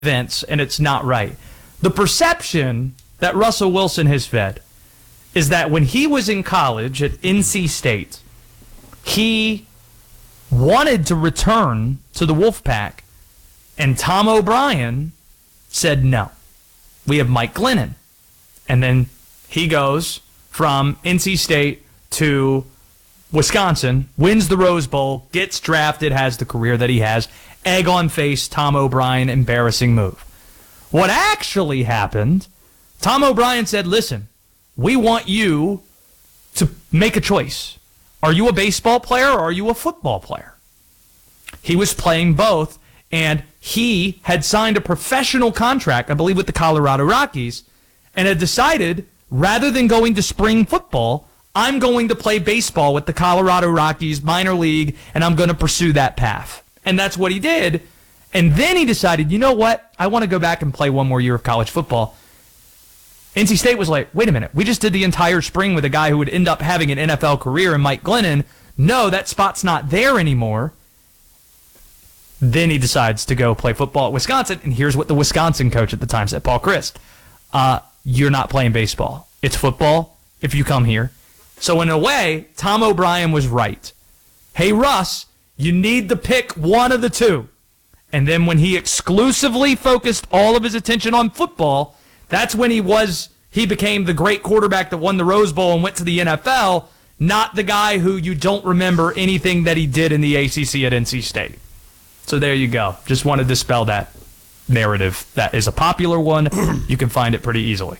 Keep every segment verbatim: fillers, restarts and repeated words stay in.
Vince, and it's not right. The perception that Russell Wilson has fed is that when he was in college at N C State, he wanted to return to the Wolfpack, and Tom O'Brien said no. We have Mike Glennon. And then he goes from N C State to Wisconsin, wins the Rose Bowl, gets drafted, has the career that he has. Egg on face, Tom O'Brien, embarrassing move. What actually happened, Tom O'Brien said, listen, we want you to make a choice. Are you a baseball player or are you a football player? He was playing both, and he had signed a professional contract, I believe, with the Colorado Rockies, and had decided, rather than going to spring football, I'm going to play baseball with the Colorado Rockies minor league, and I'm going to pursue that path. And that's what he did. And then he decided, you know what? I want to go back and play one more year of college football. N C State was like, wait a minute. We just did the entire spring with a guy who would end up having an N F L career in Mike Glennon. No, that spot's not there anymore. Then he decides to go play football at Wisconsin. And here's what the Wisconsin coach at the time said, Paul Chryst. Uh, you're not playing baseball. It's football if you come here. So in a way, Tom O'Brien was right. Hey, Russ, you need to pick one of the two. And then when he exclusively focused all of his attention on football, that's when he was he became the great quarterback that won the Rose Bowl and went to the N F L, not the guy who you don't remember anything that he did in the A C C at N C State. So there you go. Just wanted to dispel that narrative. That is a popular one. You can find it pretty easily.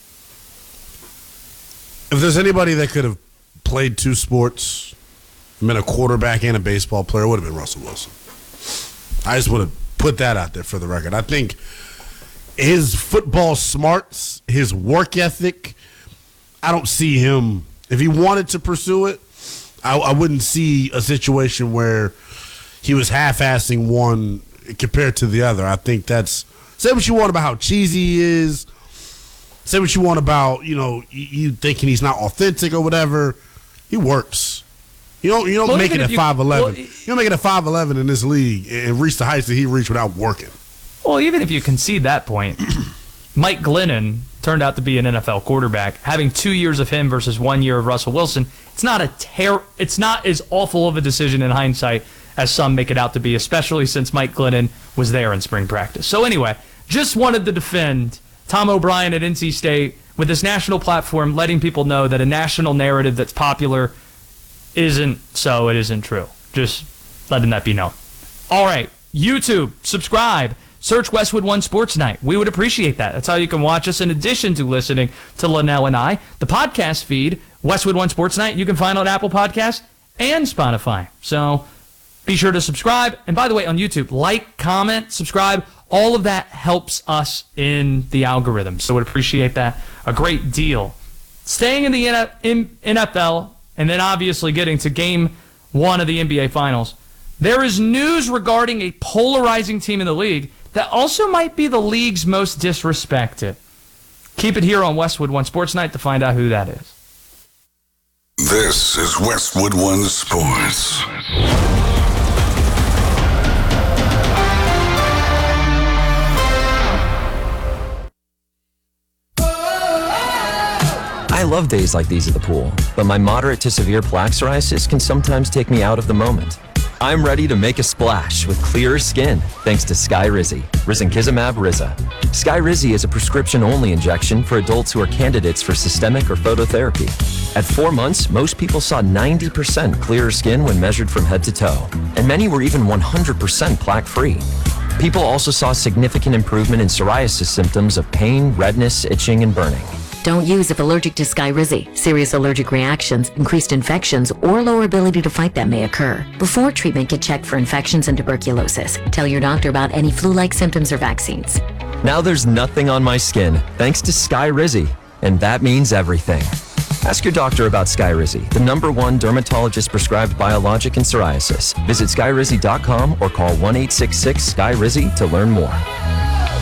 If there's anybody that could have played two sports, been a quarterback and a baseball player, it would have been Russell Wilson. I just want to put that out there for the record. I think his football smarts, his work ethic, I don't see him, if he wanted to pursue it, I, I wouldn't see a situation where he was half-assing one compared to the other. I think that's, say what you want about how cheesy he is, say what you want about, you know, you thinking he's not authentic or whatever. He works. You don't you don't well, make it at five eleven. Well, you don't make it at five eleven in this league and reach the heights that he reached without working. Well, even if you concede that point, Mike Glennon turned out to be an N F L quarterback. Having two years of him versus one year of Russell Wilson, it's not a ter- it's not as awful of a decision in hindsight as some make it out to be, especially since Mike Glennon was there in spring practice. So anyway, just wanted to defend Tom O'Brien at N C State with this national platform, letting people know that a national narrative that's popular isn't so, it isn't true. Just letting that be known. All right, YouTube, subscribe. Search Westwood One Sports Night. We would appreciate that. That's how you can watch us in addition to listening to Linnell and I. The podcast feed, Westwood One Sports Night, you can find on Apple Podcasts and Spotify. So be sure to subscribe. And by the way, on YouTube, like, comment, subscribe. All of that helps us in the algorithm. So would appreciate that a great deal. Staying in the N F L, and then obviously getting to game one of the N B A Finals, there is news regarding a polarizing team in the league that also might be the league's most disrespected. Keep it here on Westwood One Sports Night to find out who that is. This is Westwood One Sports. I love days like these at the pool, but my moderate to severe plaque psoriasis can sometimes take me out of the moment. I'm ready to make a splash with clearer skin thanks to Skyrizi, risankizumab Riza. Skyrizi is a prescription-only injection for adults who are candidates for systemic or phototherapy. At four months, most people saw ninety percent clearer skin when measured from head to toe, and many were even one hundred percent plaque-free. People also saw significant improvement in psoriasis symptoms of pain, redness, itching, and burning. Don't use if allergic to Skyrizi. Serious allergic reactions, increased infections, or lower ability to fight them may occur. Before treatment, get checked for infections and tuberculosis. Tell your doctor about any flu-like symptoms or vaccines. Now there's nothing on my skin thanks to Skyrizi, and that means everything. Ask your doctor about Skyrizi, the number one dermatologist-prescribed biologic in psoriasis. Visit skyrizi dot com or call one eight six six, S K Y R I Z I to learn more.